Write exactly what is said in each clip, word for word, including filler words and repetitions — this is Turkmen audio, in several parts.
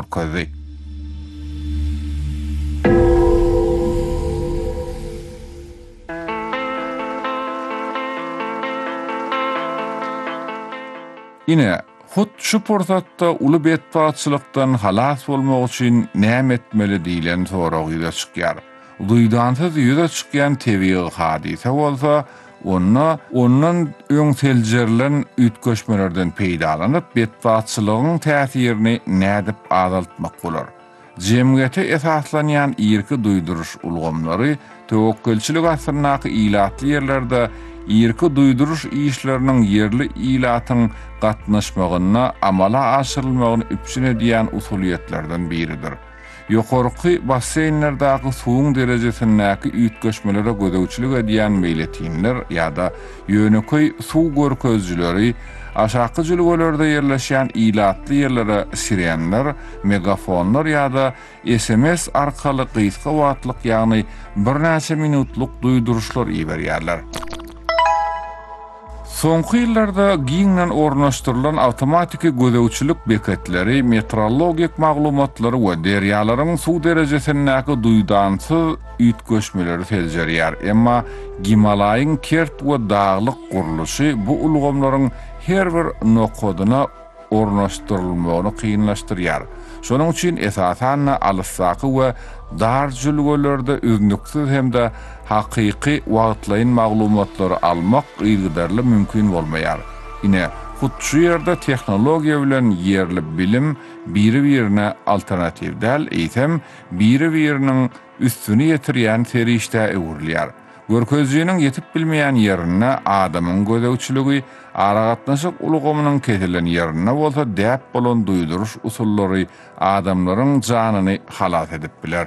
görkezdi. Ine hut şu pursatda uly betbaatçylykdan halas bolmak üçin näme etmeli diýlen soragy ýüze çykýar. Duýdansyz ýüze çykýan tebii hadise bolsa, onna ondan öňseljerlen ütköşmelerden peýdalanyp betbaatçylygyň täsirini nädip azaltmak bolar. Jemgyýete esaslanýan ýerki duýduruş ulgamlary töwekkülçilik asyrnaky ilatly ýerlerde ýerki duýduruş işleriniň yerli ilatyň gatnaşmagyna amala aşyrylmagyny üpsün edýän usuliyetlerden biridir. Ýokarky basseynlerdäki suwuň derejesindäki ütköşmelere gödäwçilik edýän meýletinler ýa-da ýöneköy suw görkezjileri aşaky jülgelerde ýerleşýän ilatly ýerlere sirenler, megafonlar ýa-da S M S arkaly gysga wagtlyk ýagny bir näçe minutlyk duýduruşlar iberýärler. Soňky ýyllarda giňden ornaşdyrylan awtomatik gödäwçilik beketleri, meteorologik maglumatlary we derýalaryň suw derejesindäki duýdansyz ütköşmeleri seljerýär. Emma Gimalaýyň kert we daglyk gurulşy bu ulgamlaryň her bir nokodyna ornaşdyrylmagyny kynlaşdyrýar. Şonuň üçin esasan alyssaky we dar jülgelerde üznüksiz hemde hakyky wagtlaýyn maglumatlary almak ýygydarly mümkin bolmaýar. Ine hutçu ýerde tehnologiýa bilen ýerli bilim biri-birine alternativ däl, eýsem biri-biriniň üstüni ýetirýän serişde öwürlýär. Görkezjiniň ýetip bilmeýän ýerine adamyň gödäwçiligi aragatnaşyk ulgamynyň ketilen ýerine bolsa däp bolan duýduruş usullary adamlaryň janyny halat edip biler.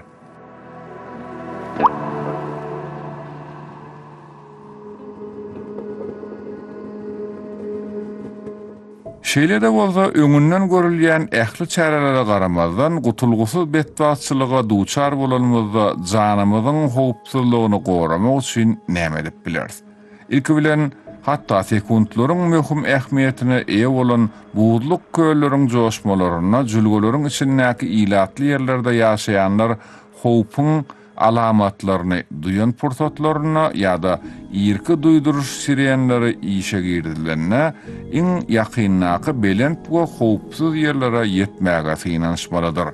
Şeýlede bolsa öňünden görülýän ähli çärelere garamazdan gutulgusyz betbaatçylyga duçar bolanymyzda janymyzyň howpsuzlygyny goramak üçin näme edip bilersiz? Ilki bilen hatda sekundlaryň möhüm ähmiýetine eýe bolan buğdluk kölleriň joşmalaryna jülgeleriň içindäki ilatly ýerlerde ýaşaýanlar howpyň alamatlaryny duýan pursatlaryna ýa-da ýerki duýduruş sirenleri işe girdilerine iň ýakynnaky belent we howpsuz ýerlere ýetmäge synanşmalydyr.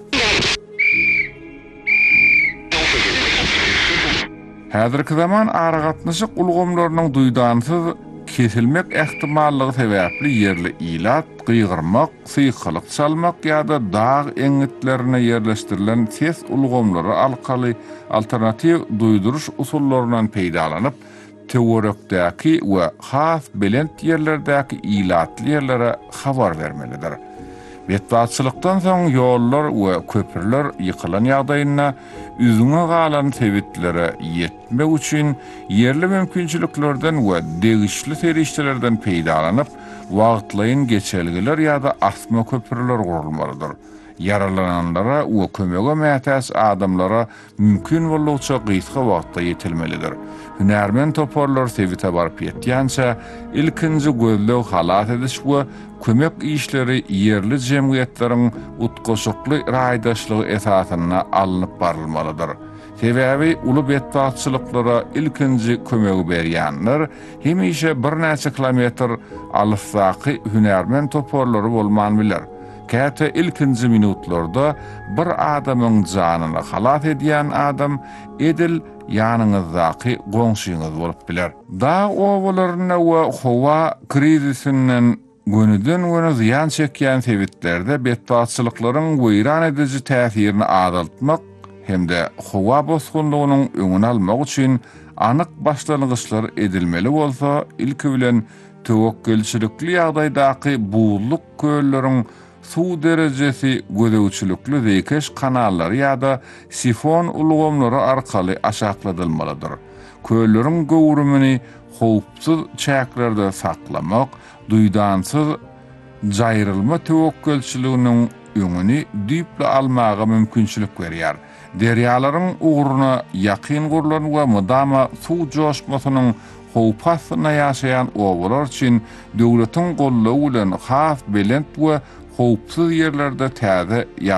Häzirki zaman aragatnaşyk ulgamlarynyň duýdansyz kesilmek ähtimallygy sebäpli ýerli ilat, gıygırmak, syýkalyk çalmak ýa-da dağ eňitlerine ýerleşdirilen ses ulgamlary alkaly alternativ duýduruş usullaryndan peýdalanyp, teorekdäki we has belent ýerlerdäki ilatly ýerlere habar bermelidir. Betbaatçylykdan soň ýollar we köpürler ýykylan ýagdaýynda üzüňe galan sebitlere ýetmek üçin ýerli mümkinçiliklerden we degişli serişdelerden peýdalanyp, wagtlaýyn geçelgiler ýa-da asma köpürler gurulmalydyr. Yaralananlara we kömege mätäs adamlara mümkin bolýança gysga wagtda ýetilmelidir. Hünärmen toparlar sebite barp ýetýänçe ilkinji gözlew halat ediş we kömek işleri ýerli jemgyýetleriň utgoşukly raýdaşlygy esasyna alınıp barylmalydyr. Sebäbi uly betbaatçylyklara ilkinji kömegi berýänler hemişe bir näçe kilometr alyssaky hünärmen toparlary bolman biler. Käte ilkinji minutlarda bir adamyň janyny halat edýän adam edil ýanyňyzdaky goňşyňyz bolup biler. Dağ owalaryna we howa krizisinden gönüden göne ziyan çekýän sebitlerde betbaatçylyklaryň weýran edici täsirini azaltmak hemde howa bosgunlygynyň öňüni almak üçin anyk başlangyçlar edilmeli bolsa, ilki bilen töwekkülçilikli ýagdaýdaky buğdluk kölleriň suw derejesi gödäwçilikli zekeş kanallary ýa-da sifon ulgamlary arkaly aşakladylmalydyr. Kölleriň gowrumyny howpsuz çäklerde saklamak, duýdansyz jaýrylma töwekkülçiliginiň öňüni düýple almaga mümkinçilik berýär. Derýalaryň uğruna ýakyn gurulan we mudama suw joşmasynyň howpasyna ýaşaýan owalar üçin döwletiň gollawy bilen has belent we howpsuz ýerlerde täze